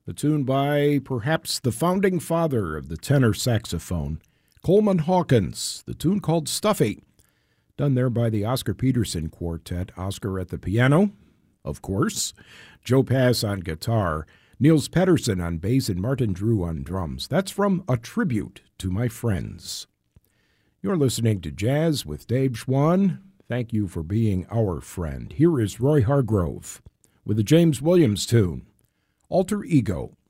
A tune by perhaps the founding father of the tenor saxophone, Coleman Hawkins, the tune called Stuffy, done there by the Oscar Peterson Quartet. Oscar at the piano, of course, Joe Pass on guitar, Niels Pettersson on bass, and Martin Drew on drums. That's from A Tribute to My Friends. You're listening to Jazz with Dave Schwann. Thank you for being our friend. Here is Roy Hargrove with a James Williams tune, Alter Ego.